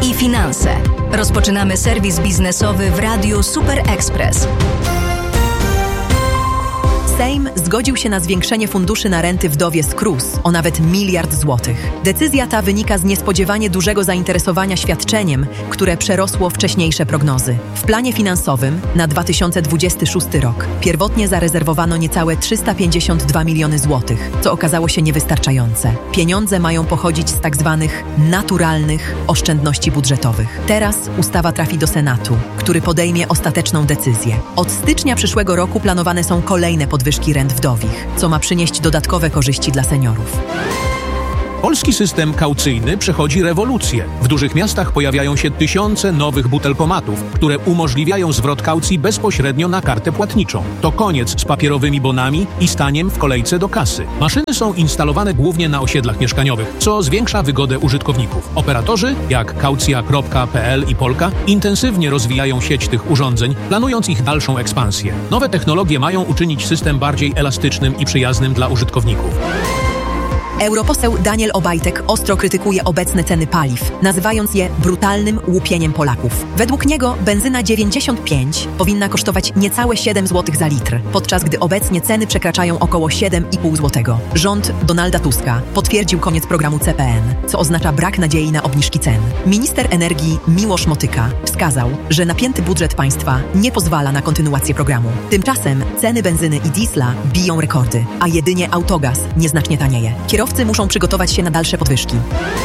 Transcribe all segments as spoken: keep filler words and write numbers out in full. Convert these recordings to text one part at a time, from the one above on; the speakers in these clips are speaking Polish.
i finanse. Rozpoczynamy serwis biznesowy w Radiu Super Express. Sejm zgodził się na zwiększenie funduszy na renty wdowie z K R U S o nawet miliard złotych. Decyzja ta wynika z niespodziewanie dużego zainteresowania świadczeniem, które przerosło wcześniejsze prognozy. W planie finansowym na dwa tysiące dwudziesty szósty rok pierwotnie zarezerwowano niecałe trzysta pięćdziesiąt dwa miliony złotych, co okazało się niewystarczające. Pieniądze mają pochodzić z tak zwanych naturalnych oszczędności budżetowych. Teraz ustawa trafi do Senatu, który podejmie ostateczną decyzję. Od stycznia przyszłego roku planowane są kolejne podwyżki podwyżki rent wdowich, co ma przynieść dodatkowe korzyści dla seniorów. Polski system kaucyjny przechodzi rewolucję. W dużych miastach pojawiają się tysiące nowych butelkomatów, które umożliwiają zwrot kaucji bezpośrednio na kartę płatniczą. To koniec z papierowymi bonami i staniem w kolejce do kasy. Maszyny są instalowane głównie na osiedlach mieszkaniowych, co zwiększa wygodę użytkowników. Operatorzy, jak kaucja kropka p l i Polka, intensywnie rozwijają sieć tych urządzeń, planując ich dalszą ekspansję. Nowe technologie mają uczynić system bardziej elastycznym i przyjaznym dla użytkowników. Europoseł Daniel Obajtek ostro krytykuje obecne ceny paliw, nazywając je brutalnym łupieniem Polaków. Według niego benzyna dziewięćdziesiąt pięć powinna kosztować niecałe siedem złotych za litr, podczas gdy obecnie ceny przekraczają około siedem i pół złotego. Rząd Donalda Tuska potwierdził koniec programu C P N, co oznacza brak nadziei na obniżki cen. Minister energii Miłosz Motyka wskazał, że napięty budżet państwa nie pozwala na kontynuację programu. Tymczasem ceny benzyny i diesla biją rekordy, a jedynie autogaz nieznacznie tanieje. Kierowcy muszą przygotować się na dalsze podwyżki.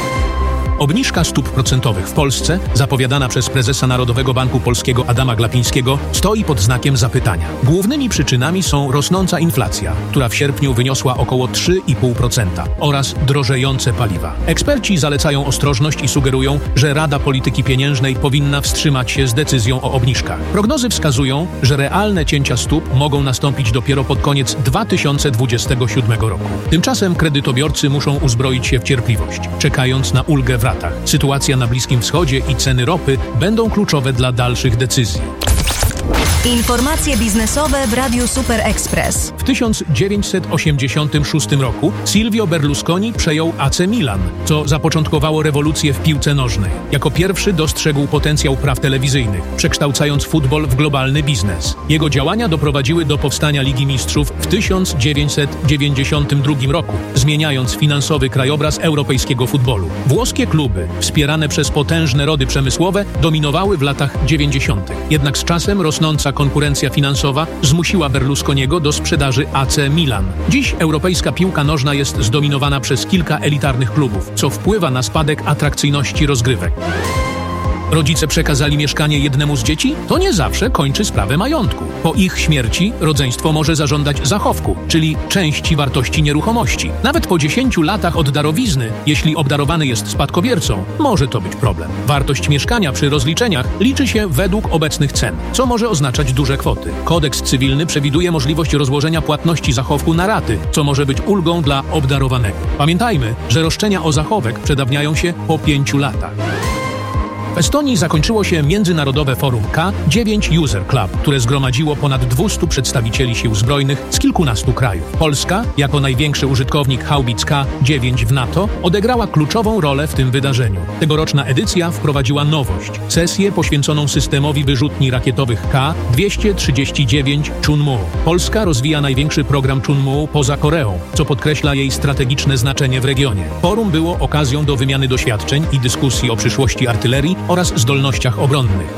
Obniżka stóp procentowych w Polsce, zapowiadana przez prezesa Narodowego Banku Polskiego Adama Glapińskiego, stoi pod znakiem zapytania. Głównymi przyczynami są rosnąca inflacja, która w sierpniu wyniosła około trzy i pół procent oraz drożejące paliwa. Eksperci zalecają ostrożność i sugerują, że Rada Polityki Pieniężnej powinna wstrzymać się z decyzją o obniżkach. Prognozy wskazują, że realne cięcia stóp mogą nastąpić dopiero pod koniec dwa tysiące dwudziestego siódmego roku. Tymczasem kredytobiorcy muszą uzbroić się w cierpliwość, czekając na ulgę w ratach. Sytuacja na Bliskim Wschodzie i ceny ropy będą kluczowe dla dalszych decyzji. Informacje biznesowe w Radiu Super Express. W tysiąc dziewięćset osiemdziesiątym szóstym roku Silvio Berlusconi przejął A C Milan, co zapoczątkowało rewolucję w piłce nożnej. Jako pierwszy dostrzegł potencjał praw telewizyjnych, przekształcając futbol w globalny biznes. Jego działania doprowadziły do powstania Ligi Mistrzów w tysiąc dziewięćset dziewięćdziesiątym drugim roku, zmieniając finansowy krajobraz europejskiego futbolu. Włoskie kluby, wspierane przez potężne rody przemysłowe, dominowały w latach dziewięćdziesiątych. Jednak z czasem rosnąca konkurencja finansowa zmusiła Berlusconiego do sprzedaży A C Milan. Dziś europejska piłka nożna jest zdominowana przez kilka elitarnych klubów, co wpływa na spadek atrakcyjności rozgrywek. Rodzice przekazali mieszkanie jednemu z dzieci? To nie zawsze kończy sprawę majątku. Po ich śmierci rodzeństwo może zażądać zachowku, czyli części wartości nieruchomości. Nawet po dziesięciu latach od darowizny, jeśli obdarowany jest spadkobiercą, może to być problem. Wartość mieszkania przy rozliczeniach liczy się według obecnych cen, co może oznaczać duże kwoty. Kodeks cywilny przewiduje możliwość rozłożenia płatności zachowku na raty, co może być ulgą dla obdarowanego. Pamiętajmy, że roszczenia o zachowek przedawniają się po pięciu latach. W Estonii zakończyło się Międzynarodowe Forum K dziewięć User Club, które zgromadziło ponad dwustu przedstawicieli sił zbrojnych z kilkunastu krajów. Polska, jako największy użytkownik haubic K dziewięć w NATO, odegrała kluczową rolę w tym wydarzeniu. Tegoroczna edycja wprowadziła nowość – sesję poświęconą systemowi wyrzutni rakietowych K dwieście trzydzieści dziewięć Chunmoo. Polska rozwija największy program Chunmoo poza Koreą, co podkreśla jej strategiczne znaczenie w regionie. Forum było okazją do wymiany doświadczeń i dyskusji o przyszłości artylerii oraz zdolnościach obronnych.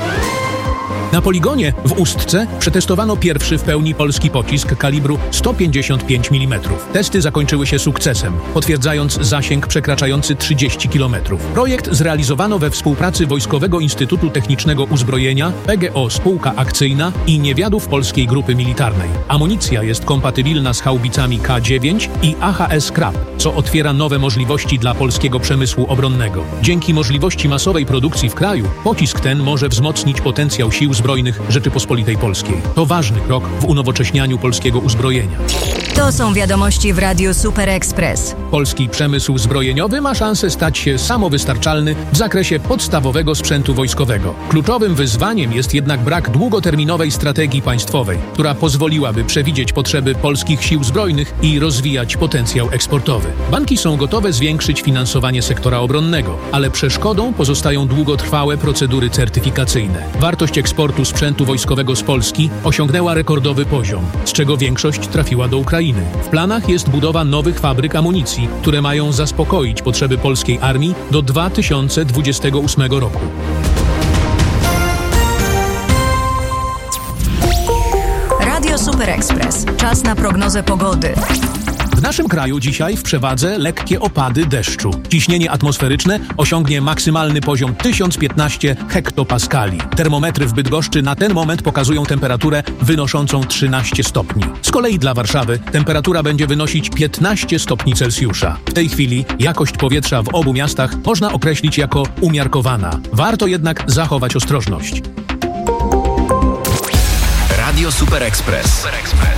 Na poligonie w Ustce przetestowano pierwszy w pełni polski pocisk kalibru sto pięćdziesiąt pięć milimetrów. Testy zakończyły się sukcesem, potwierdzając zasięg przekraczający trzydzieści kilometrów. Projekt zrealizowano we współpracy Wojskowego Instytutu Technicznego Uzbrojenia, P G O Spółka Akcyjna i Niewiadów Polskiej Grupy Militarnej. Amunicja jest kompatybilna z haubicami K dziewięć i A H S Krab, co otwiera nowe możliwości dla polskiego przemysłu obronnego. Dzięki możliwości masowej produkcji w kraju, pocisk ten może wzmocnić potencjał sił Zbrojnych Rzeczypospolitej Polskiej. To ważny krok w unowocześnianiu polskiego uzbrojenia. To są wiadomości w Radiu Super Express. Polski przemysł zbrojeniowy ma szansę stać się samowystarczalny w zakresie podstawowego sprzętu wojskowego. Kluczowym wyzwaniem jest jednak brak długoterminowej strategii państwowej, która pozwoliłaby przewidzieć potrzeby polskich sił zbrojnych i rozwijać potencjał eksportowy. Banki są gotowe zwiększyć finansowanie sektora obronnego, ale przeszkodą pozostają długotrwałe procedury certyfikacyjne. Wartość eksportu sprzętu wojskowego z Polski osiągnęła rekordowy poziom, z czego większość trafiła do Ukrainy. W planach jest budowa nowych fabryk amunicji, które mają zaspokoić potrzeby polskiej armii do dwa tysiące dwudziestego ósmego roku. Radio Super Express. Czas na prognozę pogody. W naszym kraju dzisiaj w przewadze lekkie opady deszczu. Ciśnienie atmosferyczne osiągnie maksymalny poziom tysiąc piętnaście hektopaskali. Termometry w Bydgoszczy na ten moment pokazują temperaturę wynoszącą trzynaście stopni. Z kolei dla Warszawy temperatura będzie wynosić piętnaście stopni Celsjusza. W tej chwili jakość powietrza w obu miastach można określić jako umiarkowana. Warto jednak zachować ostrożność. Radio Super Express. Super Express.